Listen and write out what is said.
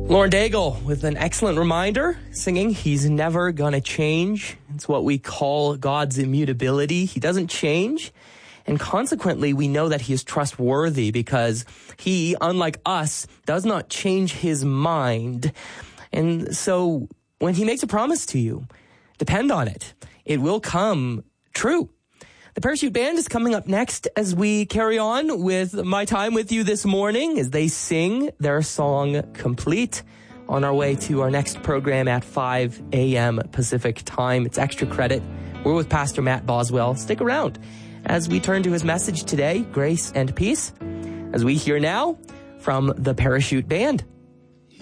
Lauren Daigle with an excellent reminder, singing He's Never Gonna Change. It's what we call God's immutability. He doesn't change. And consequently, we know that he is trustworthy because he, unlike us, does not change his mind. And so when he makes a promise to you, depend on it. It will come true. The Parachute Band is coming up next as we carry on with my time with you this morning as they sing their song Complete on our way to our next program at 5 a.m. Pacific time. It's Extra Credit. We're with Pastor Matt Boswell. Stick around as we turn to his message today, Grace and Peace, as we hear now from the Parachute Band.